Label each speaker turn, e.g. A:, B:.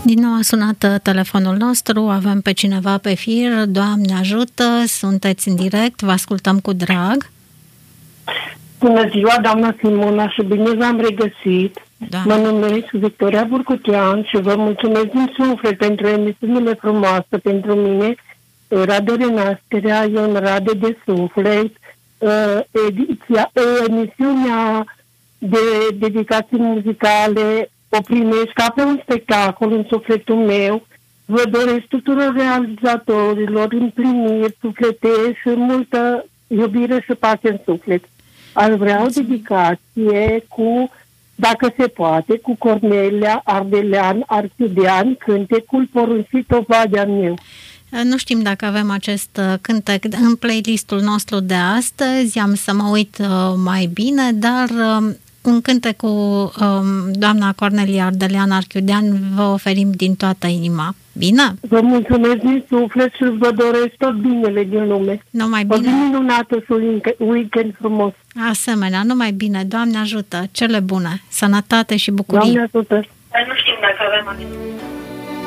A: Din nou a sunat telefonul nostru, avem pe cineva pe fir. Doamne ajută, sunteți în direct, vă ascultăm cu drag.
B: Bună ziua, doamna Simona, și bine v-am regăsit.
A: Da.
B: Mă numesc Victoria Burcutean și vă mulțumesc din suflet pentru emisiunile frumoase pentru mine. Radio Renașterea e un radio de suflet. Emisiunea de dedicații muzicale o primesc ca pe un spectacol în sufletul meu. Vă doresc tuturor realizatorilor împliniri sufletești și multă iubire și pace în suflet. Aș vrea o dedicație cu, dacă se poate, cu Cornelia Ardelean Archidean, cântecul Poruncit Ovadia meu.
A: Nu știm dacă avem acest cântec în playlistul nostru de astăzi, am să mă uit mai bine, dar un cântec cu doamna Cornelia Ardelean Archidean vă oferim din toată inima. Bine?
B: Vă mulțumesc din suflet și vă doresc tot binele din lume.
A: Numai
B: O
A: bine.
B: zi minunată și un weekend frumos.
A: Asemenea, numai bine. Doamne ajută, cele bune, sănătate și bucurie.
B: Doamne ajută.
C: Nu știm dacă avem